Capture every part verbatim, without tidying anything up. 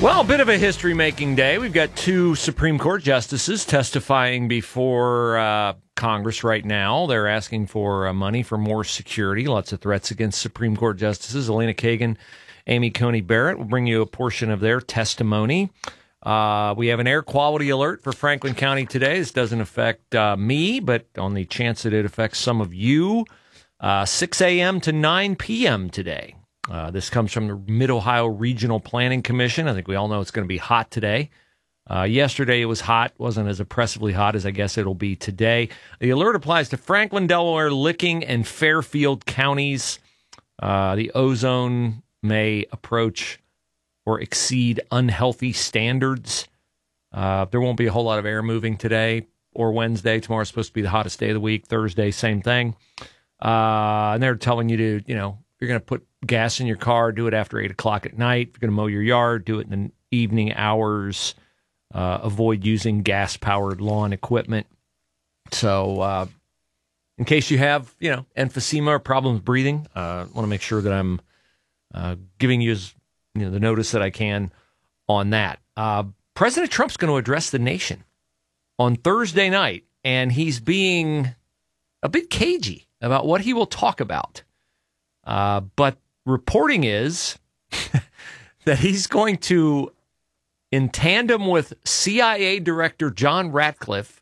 Well, a bit of a history-making day. We've got two Supreme Court justices testifying before uh, Congress right now. They're asking for uh, money for more security. Lots of threats against Supreme Court justices. Elena Kagan, Amy Coney Barrett will bring you a portion of their testimony. Uh, we have an air quality alert for Franklin County today. This doesn't affect uh, me, but on the chance that it affects some of you, uh, six a.m. to nine p.m. today. Uh, this comes from the Mid-Ohio Regional Planning Commission. I think we all know it's going to be hot today. Uh, yesterday it was hot. Wasn't as oppressively hot as I guess it'll be today. The alert applies to Franklin, Delaware, Licking, and Fairfield counties. Uh, the ozone may approach or exceed unhealthy standards. Uh, there won't be a whole lot of air moving today or Wednesday. Tomorrow's supposed to be the hottest day of the week. Thursday, same thing. Uh, and they're telling you to, you know, you're going to put gas in your car, do it after eight o'clock at night. If you're going to mow your yard, do it in the evening hours. Uh, avoid using gas-powered lawn equipment. So uh, in case you have, you know, emphysema or problems breathing, I uh, want to make sure that I'm uh, giving you, as, you know, the notice that I can on that. Uh, President Trump's going to address the nation on Thursday night, and he's being a bit cagey about what he will talk about. Uh, but reporting is that he's going to, in tandem with C I A Director John Ratcliffe,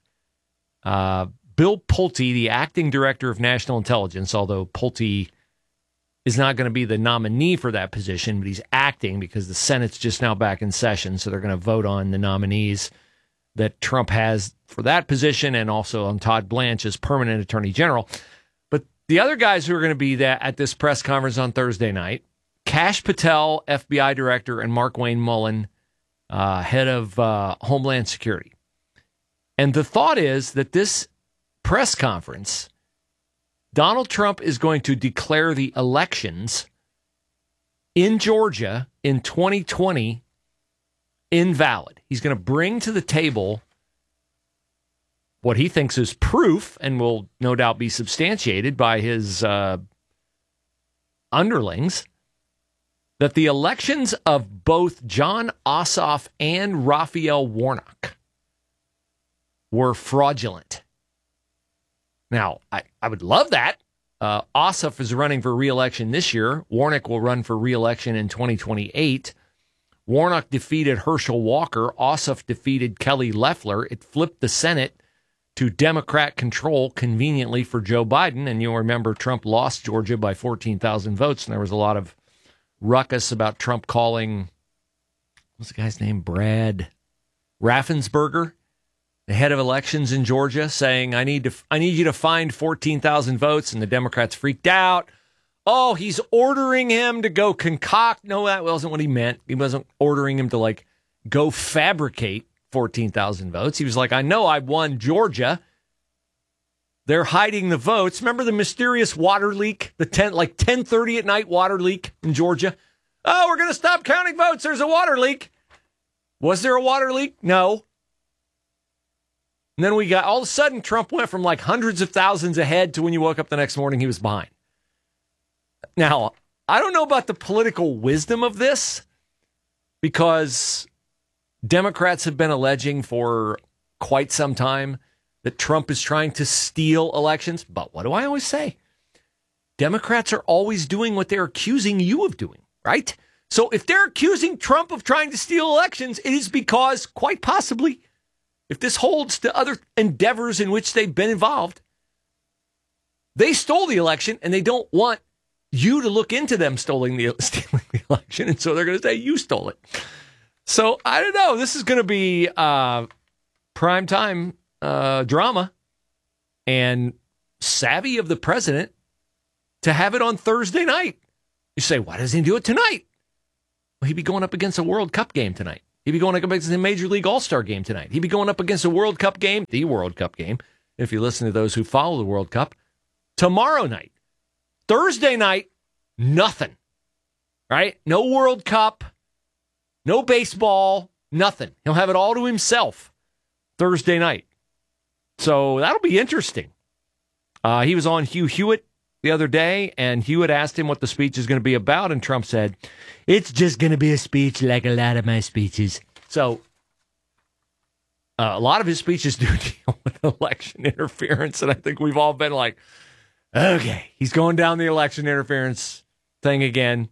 uh, Bill Pulte, the acting director of national intelligence, although Pulte is not going to be the nominee for that position, but he's acting because the Senate's just now back in session, so they're going to vote on the nominees that Trump has for that position and also on Todd Blanche as permanent attorney general. The other guys who are going to be that at this press conference on Thursday night, Kash Patel, F B I director, and Mark-Wayne Mullen, uh, head of uh, Homeland Security. And the thought is that this press conference, Donald Trump is going to declare the elections in Georgia in twenty twenty invalid. He's going to bring to the table what he thinks is proof, and will no doubt be substantiated by his uh, underlings, that the elections of both Jon Ossoff and Raphael Warnock were fraudulent. Now, I, I would love that. Uh, Ossoff is running for re-election this year. Warnock will run for re-election in twenty twenty-eight. Warnock defeated Herschel Walker. Ossoff defeated Kelly Loeffler. It flipped the Senate to Democrat control conveniently for Joe Biden. And you'll remember Trump lost Georgia by fourteen thousand votes, and there was a lot of ruckus about Trump calling, what's the guy's name, Brad Raffensperger, the head of elections in Georgia, saying, I need to, I need you to find fourteen thousand votes, and the Democrats freaked out. Oh, he's ordering him to go concoct. No, that wasn't what he meant. He wasn't ordering him to, like, go fabricate fourteen thousand votes. He was like, I know I won Georgia. They're hiding the votes. Remember the mysterious water leak? The ten, like ten thirty at night water leak in Georgia? Oh, we're going to stop counting votes. There's a water leak. Was there a water leak? No. And then we got, all of a sudden, Trump went from like hundreds of thousands ahead to when you woke up the next morning, he was behind. Now, I don't know about the political wisdom of this, because Democrats have been alleging for quite some time that Trump is trying to steal elections. But what do I always say? Democrats are always doing what they're accusing you of doing, right? So if they're accusing Trump of trying to steal elections, it is because, quite possibly, if this holds to other endeavors in which they've been involved, they stole the election and they don't want you to look into them stealing the, stealing the election. And so they're going to say you stole it. So, I don't know. This is going to be uh, primetime uh, drama, and savvy of the president to have it on Thursday night. You say, why doesn't he do it tonight? Well, he'd be going up against a World Cup game tonight. He'd be going up against a Major League All-Star game tonight. He'd be going up against a World Cup game, the World Cup game, if you listen to those who follow the World Cup, tomorrow night. Thursday night, nothing. Right? No World Cup. No baseball, nothing. He'll have it all to himself Thursday night. So that'll be interesting. Uh, he was on Hugh Hewitt the other day, and Hewitt asked him what the speech is going to be about, and Trump said, it's just going to be a speech like a lot of my speeches. So uh, a lot of his speeches do deal with election interference, and I think we've all been like, okay, he's going down the election interference thing again.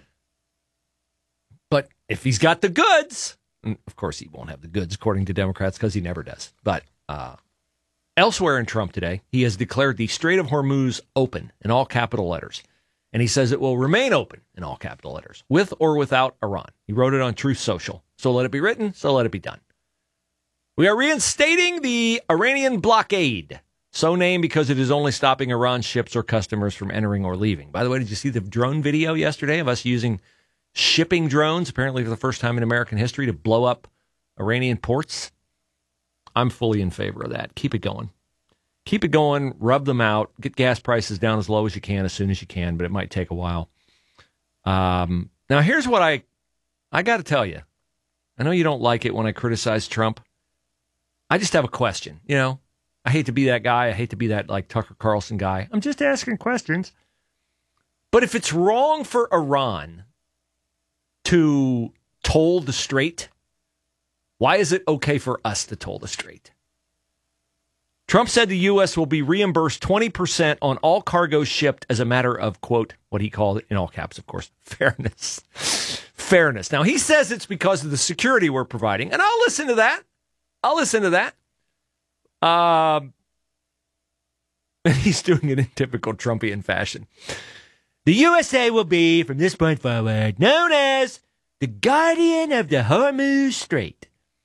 But if he's got the goods, and of course he won't have the goods according to Democrats because he never does. But uh, elsewhere in Trump today, he has declared the Strait of Hormuz open in all capital letters. And he says it will remain open in all capital letters, with or without Iran. He wrote it on Truth Social. So let it be written, so let it be done. We are reinstating the Iranian blockade, so named because it is only stopping Iran ships or customers from entering or leaving. By the way, did you see the drone video yesterday of us using shipping drones, apparently for the first time in American history, to blow up Iranian ports? I'm fully in favor of that. Keep it going. Keep it going, rub them out, get gas prices down as low as you can as soon as you can, but it might take a while. Um, now, here's what I, I got to tell you. I know you don't like it when I criticize Trump. I just have a question. You know, I hate to be that guy. I hate to be that, like, Tucker Carlson guy. I'm just asking questions. But if it's wrong for Iran to toll the strait, why is it okay for us to toll the strait? Trump said the U S will be reimbursed twenty percent on all cargo shipped as a matter of, quote, what he called, in all caps, of course, fairness. Fairness. Now, he says it's because of the security we're providing, and I'll listen to that. I'll listen to that. Um, and he's doing it in typical Trumpian fashion. The U S A will be, from this point forward, known as the guardian of the Hormuz Strait.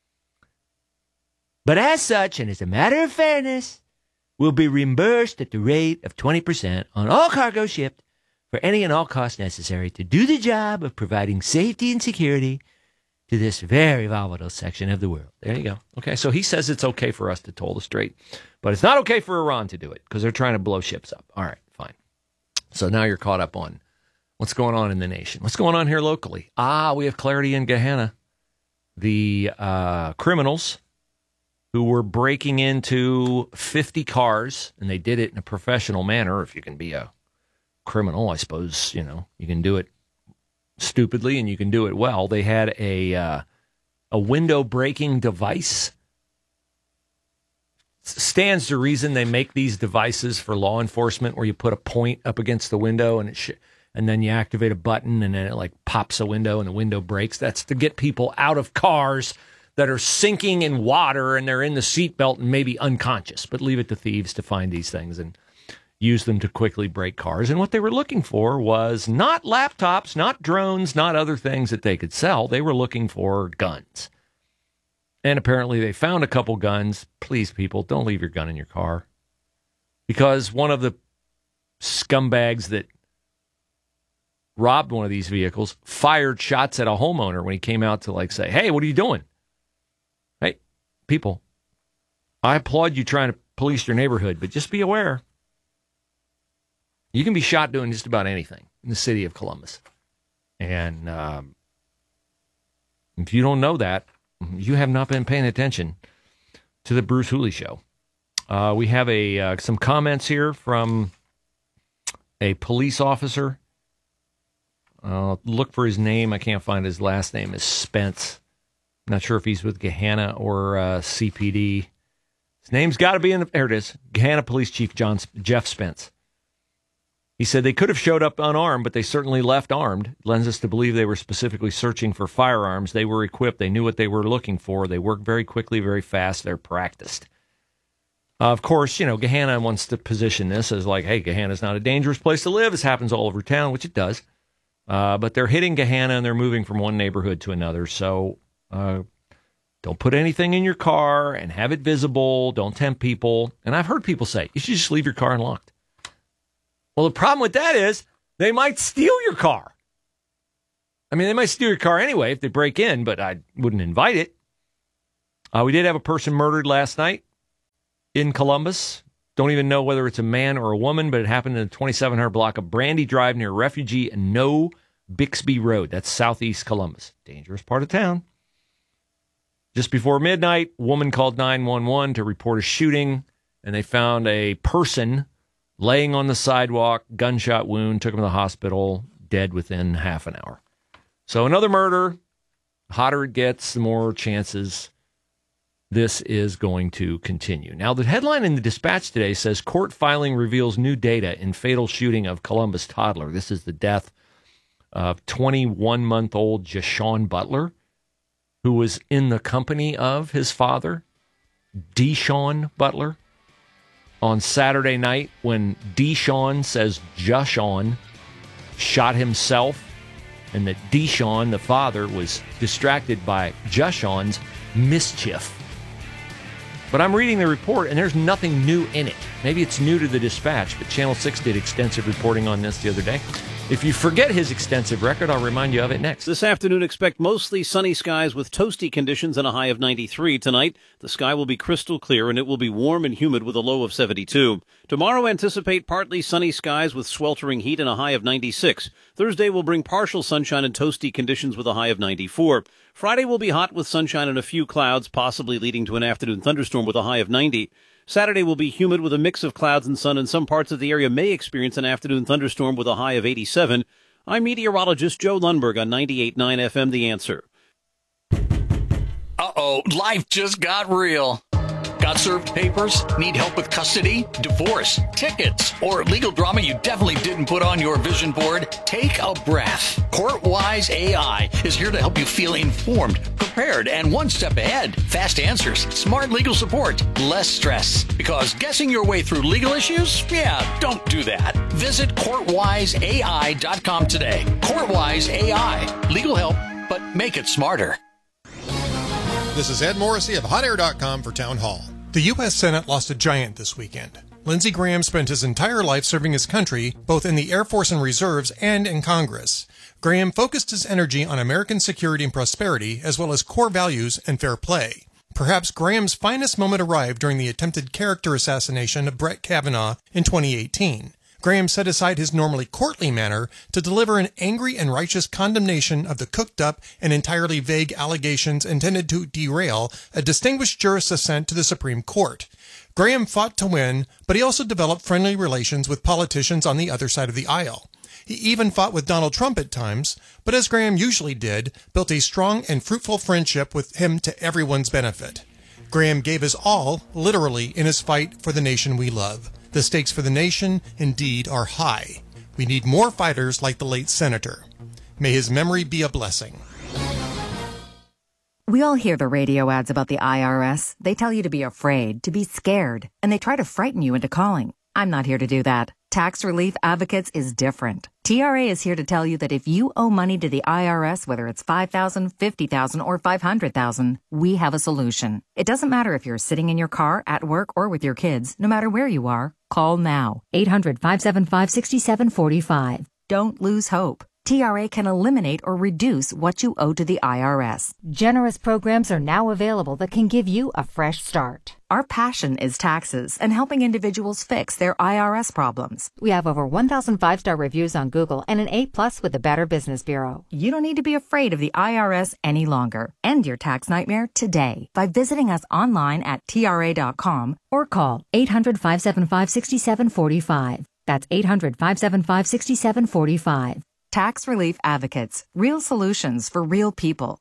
But as such, and as a matter of fairness, will be reimbursed at the rate of twenty percent on all cargo shipped for any and all costs necessary to do the job of providing safety and security to this very volatile section of the world. There you go. Okay, so he says it's okay for us to toll the strait, but it's not okay for Iran to do it because they're trying to blow ships up. All right, fine. So now you're caught up on what's going on in the nation. What's going on here locally? Ah, we have clarity in Gahanna. The uh, criminals who were breaking into fifty cars, and they did it in a professional manner. If you can be a criminal, I suppose, you know, you can do it stupidly and you can do it well. They had a uh, a window breaking device. Stands to reason they make these devices for law enforcement where you put a point up against the window and it sh- and then you activate a button and then it like pops a window and the window breaks. That's to get people out of cars that are sinking in water and they're in the seatbelt and maybe unconscious, but leave it to thieves to find these things and use them to quickly break cars. And what they were looking for was not laptops, not drones, not other things that they could sell. They were looking for guns. And apparently they found a couple guns. Please, people, don't leave your gun in your car. Because one of the scumbags that robbed one of these vehicles fired shots at a homeowner when he came out to like say, hey, what are you doing? Hey, people, I applaud you trying to police your neighborhood, but just be aware. You can be shot doing just about anything in the city of Columbus. And um, if you don't know that, you have not been paying attention to the Bruce Hooley Show. Uh, we have a uh, some comments here from a police officer. Uh, look for his name. I can't find his last name. Is Spence. Not sure if he's with Gahanna or uh, C P D. His name's got to be in the... There it is. Gahanna Police Chief John Jeff Spence. He said they could have showed up unarmed, but they certainly left armed. It lends us to believe they were specifically searching for firearms. They were equipped. They knew what they were looking for. They work very quickly, very fast. They're practiced. Uh, of course, you know, Gahanna wants to position this as like, hey, Gahanna's not a dangerous place to live. This happens all over town, which it does. Uh, but they're hitting Gahanna and they're moving from one neighborhood to another. So uh, don't put anything in your car and have it visible. Don't tempt people. And I've heard people say, you should just leave your car unlocked. Well, the problem with that is they might steal your car. I mean, they might steal your car anyway if they break in, but I wouldn't invite it. Uh, we did have a person murdered last night in Columbus. Don't even know whether it's a man or a woman, but it happened in the twenty-seven hundred block of Brandy Drive near Refugee and No Bixby Road. That's southeast Columbus. Dangerous part of town. Just before midnight, a woman called nine one one to report a shooting, and they found a person laying on the sidewalk, gunshot wound, took him to the hospital, dead within half an hour. So another murder. The hotter it gets, the more chances this is going to continue. Now, the headline in the Dispatch today says, court filing reveals new data in fatal shooting of Columbus toddler. This is the death of twenty-one-month-old Jashawn Butler, who was in the company of his father, Deshawn Butler, on Saturday night when Deshawn says Jashawn shot himself, and that Deshawn, the father, was distracted by Jashawn's mischief. But I'm reading the report, and there's nothing new in it. Maybe it's new to the Dispatch, but Channel six did extensive reporting on this the other day. If you forget his extensive record, I'll remind you of it next. This afternoon, expect mostly sunny skies with toasty conditions and a high of ninety-three. Tonight, the sky will be crystal clear and it will be warm and humid with a low of seventy-two. Tomorrow, anticipate partly sunny skies with sweltering heat and a high of ninety-six. Thursday will bring partial sunshine and toasty conditions with a high of ninety-four. Friday will be hot with sunshine and a few clouds, possibly leading to an afternoon thunderstorm with a high of ninety. Saturday will be humid with a mix of clouds and sun, and some parts of the area may experience an afternoon thunderstorm with a high of eighty-seven. I'm meteorologist Joe Lundberg on ninety-eight point nine F M, The Answer. Uh-oh, life just got real. Got served papers? Need help with custody, divorce, tickets, or legal drama you definitely didn't put on your vision board? Take a breath. CourtWise A I is here to help you feel informed, prepared, and one step ahead. Fast answers, smart legal support, less stress. Because guessing your way through legal issues? Yeah, don't do that. Visit court wise A I dot com today. CourtWise A I. Legal help, but make it smarter. This is Ed Morrissey of hot air dot com for Town Hall. The U S Senate lost a giant this weekend. Lindsey Graham spent his entire life serving his country, both in the Air Force and Reserves and in Congress. Graham focused his energy on American security and prosperity, as well as core values and fair play. Perhaps Graham's finest moment arrived during the attempted character assassination of Brett Kavanaugh in twenty eighteen. Graham set aside his normally courtly manner to deliver an angry and righteous condemnation of the cooked-up and entirely vague allegations intended to derail a distinguished jurist's ascent to the Supreme Court. Graham fought to win, but he also developed friendly relations with politicians on the other side of the aisle. He even fought with Donald Trump at times, but as Graham usually did, built a strong and fruitful friendship with him to everyone's benefit. Graham gave his all, literally, in his fight for the nation we love. The stakes for the nation, indeed, are high. We need more fighters like the late senator. May his memory be a blessing. We all hear the radio ads about the I R S. They tell you to be afraid, to be scared, and they try to frighten you into calling. I'm not here to do that. Tax Relief Advocates is different. T R A is here to tell you that if you owe money to the I R S, whether it's five thousand dollars, fifty thousand dollars, or five hundred thousand dollars, we have a solution. It doesn't matter if you're sitting in your car, at work, or with your kids. No matter where you are, call now. eight hundred, five seven five, six seven four five. Don't lose hope. T R A can eliminate or reduce what you owe to the I R S. Generous programs are now available that can give you a fresh start. Our passion is taxes and helping individuals fix their I R S problems. We have over one thousand five-star reviews on Google and an A plus with the Better Business Bureau. You don't need to be afraid of the I R S any longer. End your tax nightmare today by visiting us online at T R A dot com or call eight hundred, five seven five, six seven four five. That's eight hundred, five seven five, six seven four five. Tax Relief Advocates. Real solutions for real people.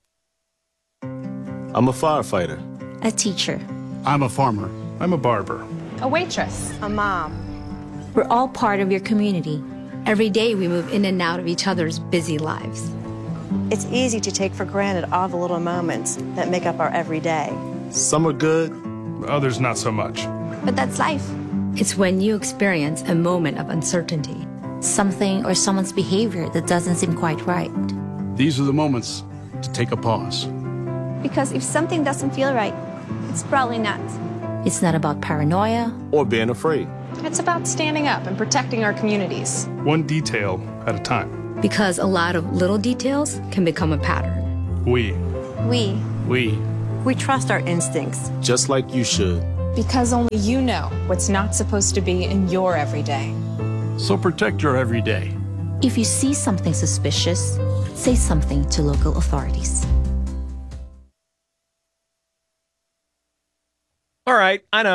I'm a firefighter. A teacher. I'm a farmer. I'm a barber. A waitress. A mom. We're all part of your community. Every day we move in and out of each other's busy lives. It's easy to take for granted all the little moments that make up our everyday. Some are good, others not so much. But that's life. It's when you experience a moment of uncertainty. Something or someone's behavior that doesn't seem quite right. These are the moments to take a pause. Because if something doesn't feel right, it's probably not. It's not about paranoia or being afraid. It's about standing up and protecting our communities. One detail at a time. Because a lot of little details can become a pattern. We. We. We. We trust our instincts. Just like you should. Because only you know what's not supposed to be in your everyday. So protect your everyday. If you see something suspicious, say something to local authorities. All right, I know.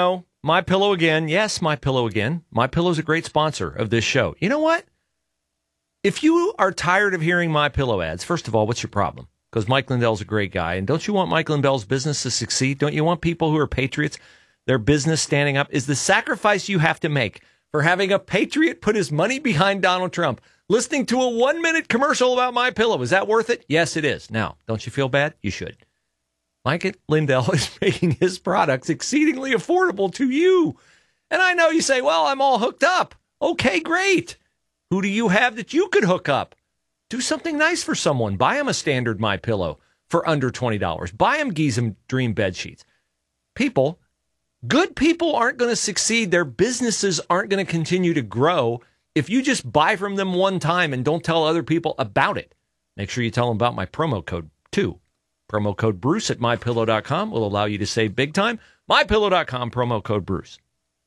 MyPillow again. Yes, MyPillow again. MyPillow is a great sponsor of this show. You know what? If you are tired of hearing MyPillow ads, first of all, what's your problem? Because Mike Lindell's a great guy. And don't you want Mike Lindell's business to succeed? Don't you want people who are patriots, their business standing up? Is the sacrifice you have to make for having a patriot put his money behind Donald Trump, listening to a one-minute commercial about MyPillow, is that worth it? Yes, it is. Now, don't you feel bad? You should. Mike Lindell is making his products exceedingly affordable to you. And I know you say, well, I'm all hooked up. Okay, great. Who do you have that you could hook up? Do something nice for someone. Buy them a standard MyPillow for under twenty dollars. Buy them Giesem Dream bed sheets. People, good people aren't going to succeed. Their businesses aren't going to continue to grow if you just buy from them one time and don't tell other people about it. Make sure you tell them about my promo code, too. Promo code Bruce at my pillow dot com will allow you to save big time. my pillow dot com, promo code Bruce.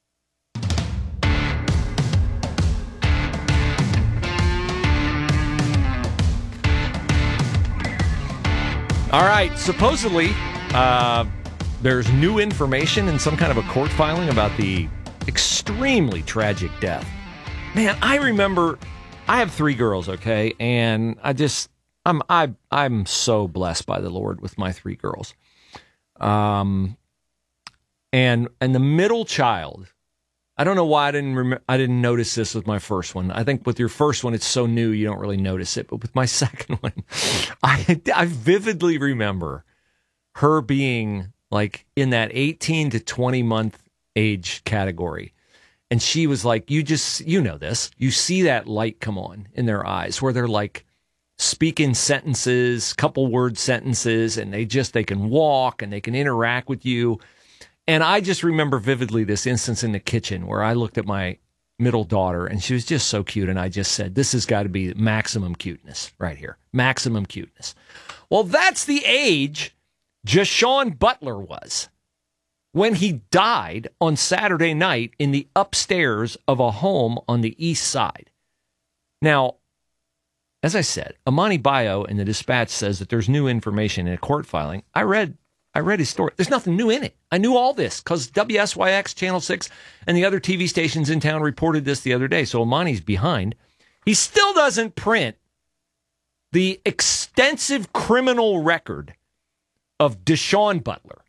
All right, supposedly uh, there's new information in some kind of a court filing about the extremely tragic death. Man, I remember, I have three girls, okay, and I just, I'm I I'm so blessed by the Lord with my three girls. Um, and and the middle child, I don't know why I didn't rem- I didn't notice this with my first one. I think with your first one, it's so new you don't really notice it. But with my second one, I I vividly remember her being like in that eighteen to twenty month age category. And she was like, you just, you know this, you see that light come on in their eyes where they're like speaking sentences, couple word sentences, and they just, they can walk and they can interact with you. And I just remember vividly this instance in the kitchen where I looked at my middle daughter and she was just so cute. And I just said, this has got to be maximum cuteness right here. Maximum cuteness. Well, that's the age Jashawn Butler was when he died on Saturday night in the upstairs of a home on the east side. Now, as I said, Amani Bayo in the Dispatch says that there's new information in a court filing. I read I read his story. There's nothing new in it. I knew all this because W S Y X, Channel six, and the other T V stations in town reported this the other day. So Amani's behind. He still doesn't print the extensive criminal record of Jashawn Butler,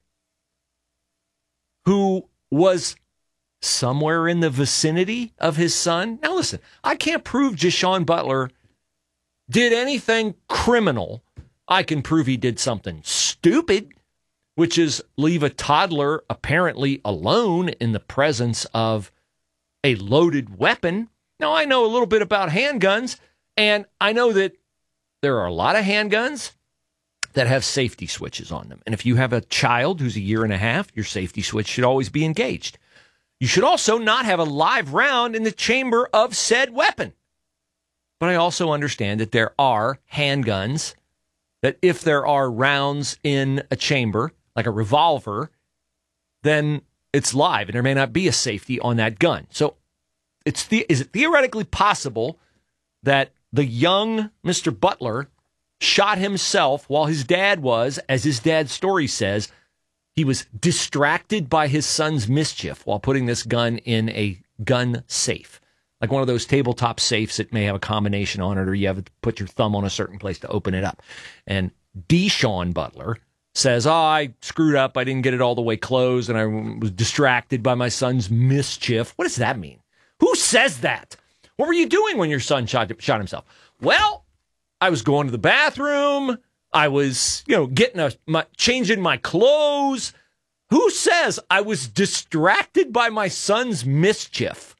who was somewhere in the vicinity of his son. Now listen, I can't prove Jashawn Butler did anything criminal. I can prove he did something stupid, which is leave a toddler apparently alone in the presence of a loaded weapon. Now, I know a little bit about handguns, and I know that there are a lot of handguns that have safety switches on them. And if you have a child who's a year and a half, your safety switch should always be engaged. You should also not have a live round in the chamber of said weapon. But I also understand that there are handguns that if there are rounds in a chamber, like a revolver, then it's live and there may not be a safety on that gun. So it's the, is it theoretically possible that the young Mister Butler shot himself while his dad was, as his dad's story says, he was distracted by his son's mischief while putting this gun in a gun safe? Like one of those tabletop safes that may have a combination on it, or you have to put your thumb on a certain place to open it up. And Deshawn Butler says, oh, I screwed up. I didn't get it all the way closed, and I was distracted by my son's mischief. What does that mean? Who says that? What were you doing when your son shot, shot himself? Well, I was going to the bathroom. I was, you know, getting a, my, changing my clothes. Who says I was distracted by my son's mischief?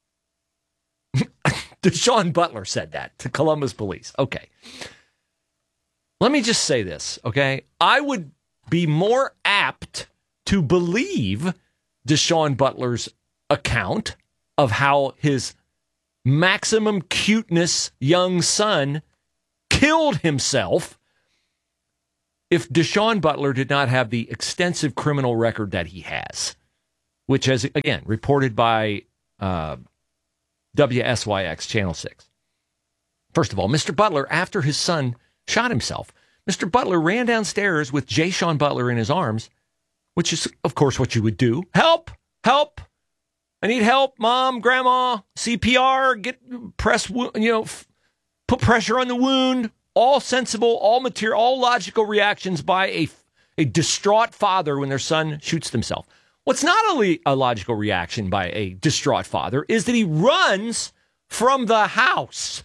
Deshawn Butler said that to Columbus police. Okay. Let me just say this, okay? I would be more apt to believe Deshawn Butler's account of how his maximum cuteness young son killed himself if Deshawn Butler did not have the extensive criminal record that he has, which has, again, reported by uh, W S Y X Channel six. First of all, Mister Butler, after his son shot himself, Mister Butler ran downstairs with Jashawn Butler in his arms, which is, of course, what you would do. Help! Help! I need help, Mom, Grandma, C P R, get press, you know, f- put pressure on the wound. All sensible, all material, all logical reactions by a, a distraught father when their son shoots themselves. What's not only a logical reaction by a distraught father is that he runs from the house.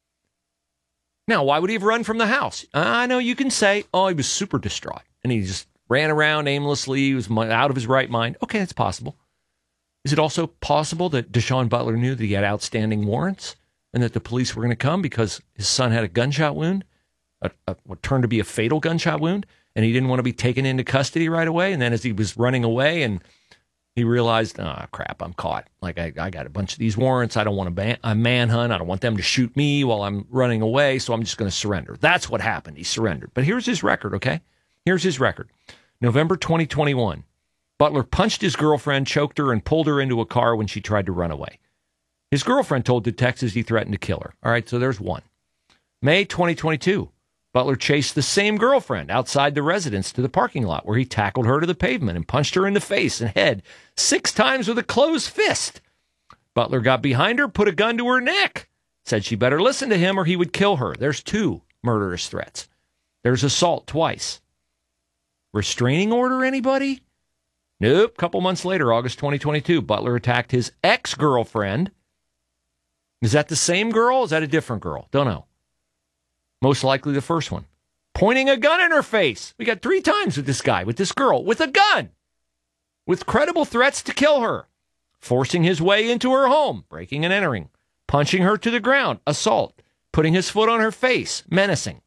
Now, why would he have run from the house? I know you can say, oh, he was super distraught and he just ran around aimlessly. He was out of his right mind. Okay, that's possible. Is it also possible that Deshaun Butler knew that he had outstanding warrants and that the police were going to come because his son had a gunshot wound, a, a, what turned to be a fatal gunshot wound, and he didn't want to be taken into custody right away? And then as he was running away and he realized, oh, crap, I'm caught. Like, I, I got a bunch of these warrants. I don't want to ban- a manhunt. I don't want them to shoot me while I'm running away, so I'm just going to surrender. That's what happened. He surrendered. But here's his record, okay? Here's his record. November twenty twenty-one, Butler punched his girlfriend, choked her, and pulled her into a car when she tried to run away. His girlfriend told detectives he threatened to kill her. All right, so there's one. May twenty twenty-two, Butler chased the same girlfriend outside the residence to the parking lot where he tackled her to the pavement and punched her in the face and head six times with a closed fist. Butler got behind her, put a gun to her neck, said she better listen to him or he would kill her. There's two murderous threats. There's assault twice. Restraining order, anybody? Nope. Couple months later, August twenty twenty-two, Butler attacked his ex-girlfriend. Is that the same girl? Is that a different girl? Don't know. Most likely the first one. Pointing a gun in her face. We got three times with this guy, with this girl, with a gun. With credible threats to kill her. Forcing his way into her home, breaking and entering. Punching her to the ground, assault. Putting his foot on her face, menacing.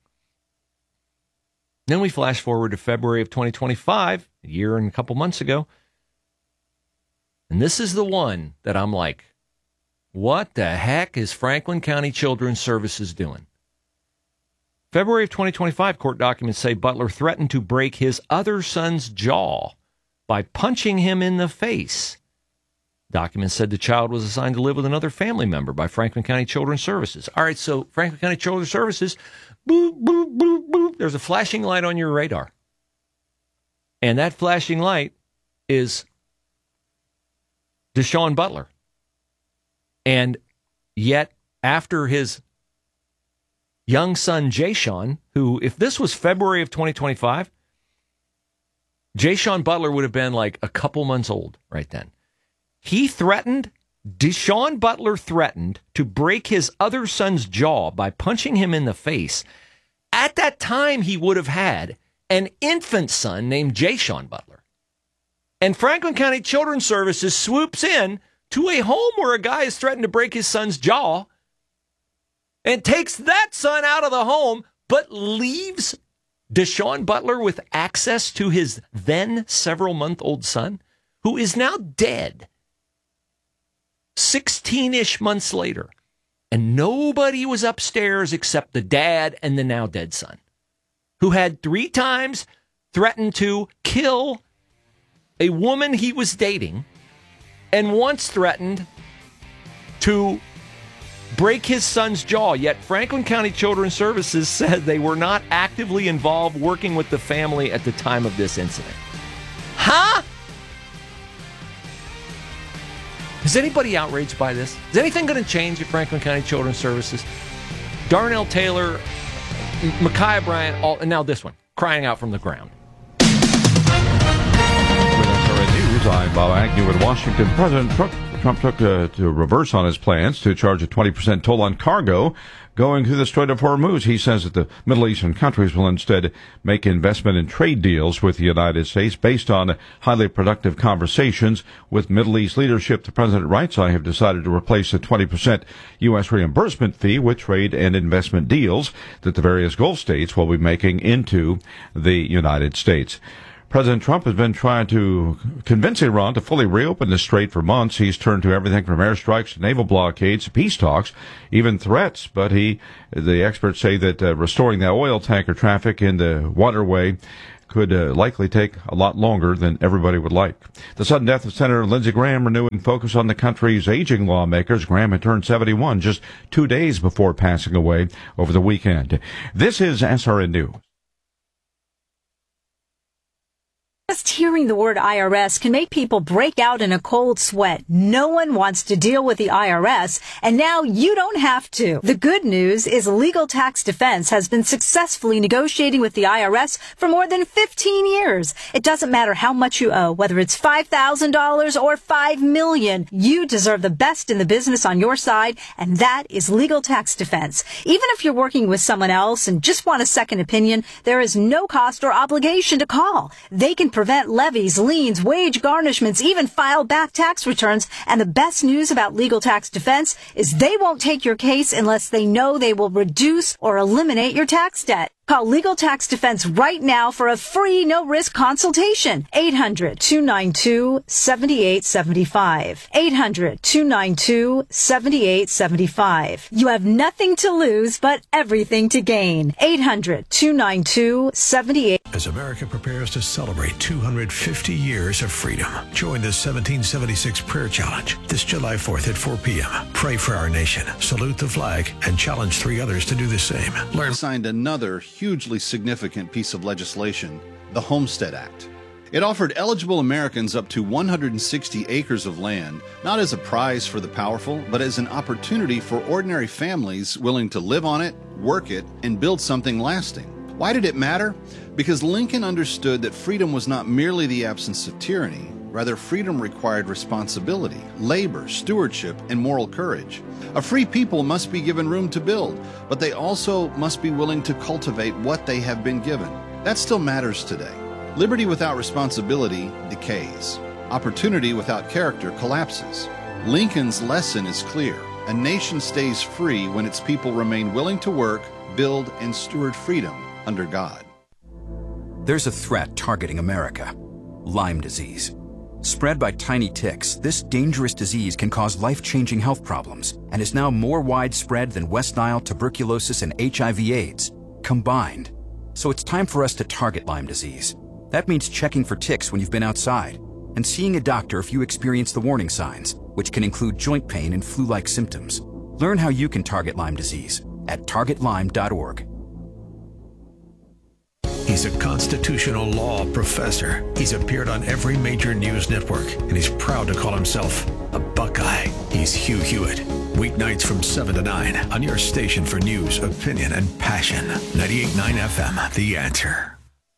Then we flash forward to February of twenty twenty-five, a year and a couple months ago. And this is the one that I'm like, what the heck is Franklin County Children's Services doing? February of twenty twenty-five, court documents say Butler threatened to break his other son's jaw by punching him in the face. Documents said the child was assigned to live with another family member by Franklin County Children's Services. All right, so Franklin County Children's Services, boop, boop, boop, boop. There's a flashing light on your radar. And that flashing light is Deshaun Butler. And yet, after his young son, Jayshawn, who, if this was February of twenty twenty-five, Jayshawn Butler would have been like a couple months old right then. He threatened, Deshaun Butler threatened to break his other son's jaw by punching him in the face. At that time, he would have had an infant son named Jayshawn Butler. And Franklin County Children's Services swoops in to a home where a guy is threatened to break his son's jaw and takes that son out of the home, but leaves Deshaun Butler with access to his then several-month-old son, who is now dead sixteen-ish months later. And nobody was upstairs except the dad and the now-dead son, who had three times threatened to kill a woman he was dating and once threatened to break his son's jaw. Yet Franklin County Children's Services said they were not actively involved working with the family at the time of this incident. Huh? Is anybody outraged by this? Is anything going to change at Franklin County Children's Services? Darnell Taylor, M- Micaiah Bryant, all, and now this one, crying out from the ground. With S R N News, I'm Bob Agnew in Washington. President Trump, Trump took uh, to reverse on his plans to charge a twenty percent toll on cargo going through the Strait of Hormuz. He says that the Middle Eastern countries will instead make investment and trade deals with the United States based on highly productive conversations with Middle East leadership. The president writes, I have decided to replace the twenty percent U S reimbursement fee with trade and investment deals that the various Gulf states will be making into the United States. President Trump has been trying to convince Iran to fully reopen the strait for months. He's turned to everything from airstrikes to naval blockades to peace talks, even threats. But he, the experts say that uh, restoring the oil tanker traffic in the waterway could uh, likely take a lot longer than everybody would like. The sudden death of Senator Lindsey Graham renewing focus on the country's aging lawmakers. Graham had turned seventy-one just two days before passing away over the weekend. This is S R N News. Just hearing the word I R S can make people break out in a cold sweat. No one wants to deal with the I R S, and now you don't have to. The good news is Legal Tax Defense has been successfully negotiating with the I R S for more than fifteen years. It doesn't matter how much you owe, whether it's five thousand dollars or five million dollars. You deserve the best in the business on your side, and that is Legal Tax Defense. Even if you're working with someone else and just want a second opinion, there is no cost or obligation to call. They can prevent levies, liens, wage garnishments, even file back tax returns. And the best news about Legal Tax Defense is they won't take your case unless they know they will reduce or eliminate your tax debt. Call Legal Tax Defense right now for a free, no-risk consultation. eight hundred, two nine two, seven eight seven five. eight hundred, two nine two, seven eight seven five. You have nothing to lose, but everything to gain. eight hundred, two nine two, seven eight. As America prepares to celebrate two hundred fifty years of freedom, join the seventeen seventy-six Prayer Challenge this July fourth at four p.m. Pray for our nation, salute the flag, and challenge three others to do the same. Learn signed another hugely significant piece of legislation, the Homestead Act. It offered eligible Americans up to one hundred sixty acres of land, not as a prize for the powerful, but as an opportunity for ordinary families willing to live on it, work it, and build something lasting. Why did it matter? Because Lincoln understood that freedom was not merely the absence of tyranny. Rather, freedom required responsibility, labor, stewardship, and moral courage. A free people must be given room to build, but they also must be willing to cultivate what they have been given. That still matters today. Liberty without responsibility decays. Opportunity without character collapses. Lincoln's lesson is clear. A nation stays free when its people remain willing to work, build, and steward freedom under God. There's a threat targeting America: Lyme disease. Spread by tiny ticks, this dangerous disease can cause life-changing health problems and is now more widespread than West Nile, tuberculosis, and H I V AIDS combined. So it's time for us to target Lyme disease. That means checking for ticks when you've been outside and seeing a doctor if you experience the warning signs, which can include joint pain and flu-like symptoms. Learn how you can target Lyme disease at target lyme dot org. He's a constitutional law professor. He's appeared on every major news network, and he's proud to call himself a Buckeye. He's Hugh Hewitt. Weeknights from seven to nine on your station for news, opinion, and passion. ninety-eight point nine F M, The Answer.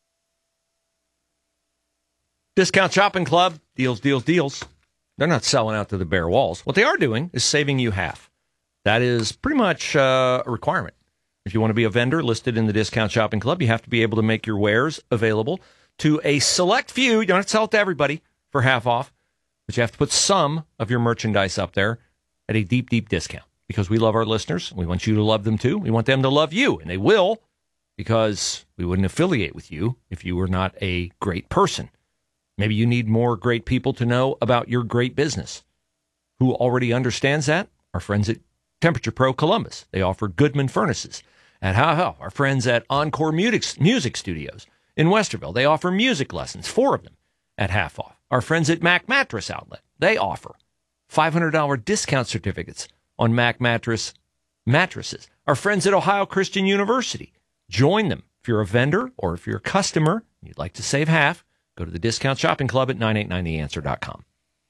Discount Shopping Club. Deals, deals, deals. They're not selling out to the bare walls. What they are doing is saving you half. That is pretty much uh, a requirement. If you want to be a vendor listed in the Discount Shopping Club, you have to be able to make your wares available to a select few. You don't have to sell it to everybody for half off, but you have to put some of your merchandise up there at a deep, deep discount, because we love our listeners. We want you to love them too. We want them to love you, and they will, because we wouldn't affiliate with you if you were not a great person. Maybe you need more great people to know about your great business. Who already understands that? Our friends at Temperature Pro Columbus. They offer Goodman Furnaces. At How How, our friends at Encore Music, Music Studios in Westerville, they offer music lessons, four of them, at half off. Our friends at Mac Mattress Outlet, they offer five hundred dollars discount certificates on Mac Mattress mattresses. Our friends at Ohio Christian University, join them. If you're a vendor or if you're a customer and you'd like to save half, go to the Discount Shopping Club at nine eight nine the answer dot com.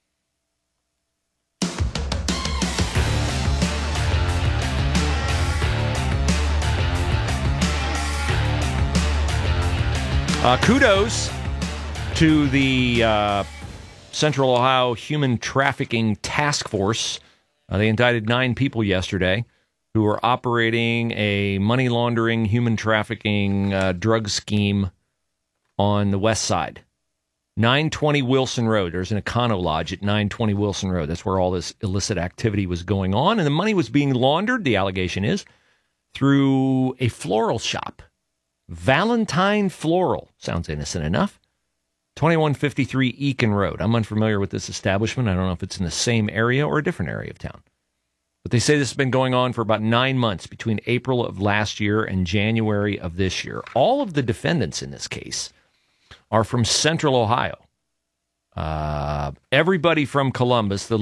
Uh, kudos to the uh, Central Ohio Human Trafficking Task Force. Uh, they indicted nine people yesterday who were operating a money laundering, human trafficking uh, drug scheme on the west side. nine twenty Wilson Road. There's an Econo Lodge at nine twenty Wilson Road. That's where all this illicit activity was going on. And the money was being laundered, the allegation is, through a floral shop. Valentine Floral. Sounds innocent enough. twenty-one fifty-three Eakin Road. I'm unfamiliar with this establishment. I don't know if it's in the same area or a different area of town. But they say this has been going on for about nine months, between April of last year and January of this year. All of the defendants in this case are from Central Ohio. Uh, everybody from Columbus, the